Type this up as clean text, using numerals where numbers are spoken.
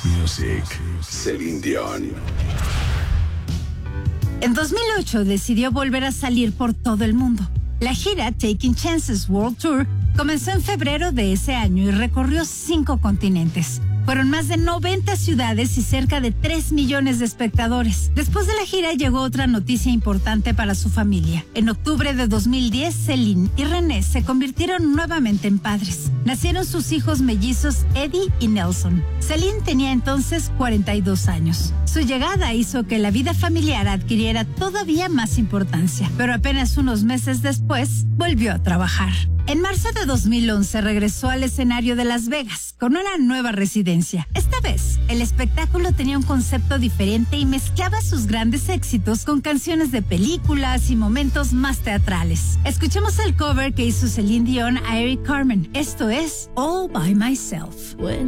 Music. Celine Dion. En 2008 decidió volver a salir por todo el mundo. La gira Taking Chances World Tour comenzó en febrero de ese año y recorrió 5 continentes. Fueron más de 90 ciudades y cerca de 3 millones de espectadores. Después de la gira llegó otra noticia importante para su familia. En octubre de 2010, Celine y René se convirtieron nuevamente en padres. Nacieron sus hijos mellizos Eddie y Nelson. Celine tenía entonces 42 años. Su llegada hizo que la vida familiar adquiriera todavía más importancia, pero apenas unos meses después volvió a trabajar. En marzo de 2011 regresó al escenario de Las Vegas con una nueva residencia. Esta vez, el espectáculo tenía un concepto diferente y mezclaba sus grandes éxitos con canciones de películas y momentos más teatrales. Escuchemos el cover que hizo Celine Dion a Eric Carmen. Esto es All by Myself.